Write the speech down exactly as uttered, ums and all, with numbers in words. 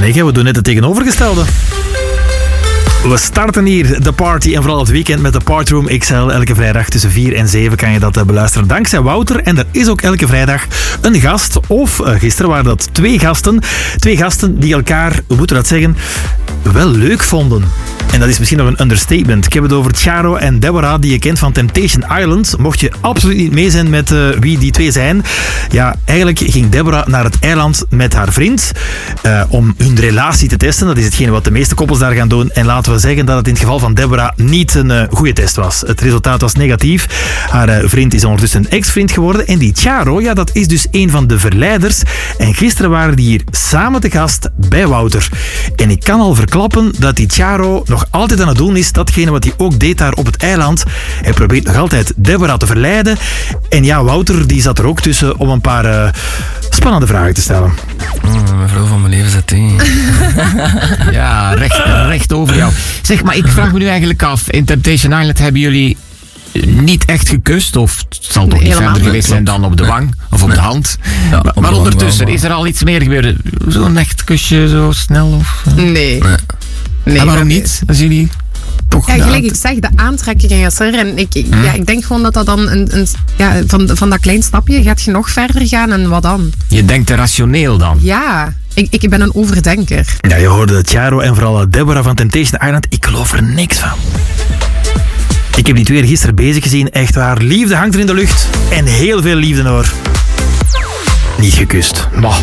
nee, we doen net het tegenovergestelde. We starten hier de party en vooral het weekend met de Partroom X L. Elke vrijdag tussen vier en zeven kan je dat beluisteren dankzij Wouter. En er is ook elke vrijdag een gast. Of uh, gisteren waren dat twee gasten. Twee gasten die elkaar, hoe moeten we dat zeggen, wel leuk vonden. En dat is misschien nog een understatement. Ik heb het over Charo en Deborah, die je kent van Temptation Island. Mocht je absoluut niet mee zijn met uh, wie die twee zijn. Ja, eigenlijk ging Deborah naar het eiland met haar vriend uh, om hun relatie te testen. Dat is hetgene wat de meeste koppels daar gaan doen. En laten we zeggen dat het in het geval van Deborah niet een uh, goede test was. Het resultaat was negatief. Haar uh, vriend is ondertussen een ex-vriend geworden. En die Charo, ja, dat is dus een van de verleiders. En gisteren waren die hier samen te gast bij Wouter. En ik kan al verklappen dat die Charo nog altijd aan het doen is datgene wat hij ook deed daar op het eiland. Hij probeert nog altijd Deborah te verleiden. En ja, Wouter die zat er ook tussen om een paar uh, spannende vragen te stellen. Oh, mevrouw van mijn leven zit in. Ja, recht, recht over jou. Zeg, maar ik vraag me nu eigenlijk af. In Temptation Island hebben jullie niet echt gekust? Of het zal toch Nee, niet verder geweest zijn klopt. dan op de wang? Of op Nee. de hand? Ja, maar op maar de wang ondertussen, wel, maar- is er al iets meer gebeurd? Zo'n echt kusje zo snel? Of, uh? Nee. Nee. nee En waarom dat- niet? Als jullie toch... Ja, de gelijk aant- ik zeg, de aantrekking is er. En ik, ik- ja, ik denk gewoon dat dat dan een, een, ja, van, van dat klein stapje gaat je nog verder gaan en wat dan? Je denkt te rationeel dan? Ja, ik, ik ben een overdenker. Ja, je hoorde Charo en vooral Deborah van Temptation Island. Ik geloof er niks van. Ik heb die twee er gisteren bezig gezien. Echt waar. Liefde hangt er in de lucht. En heel veel liefde hoor. Niet gekust. Maar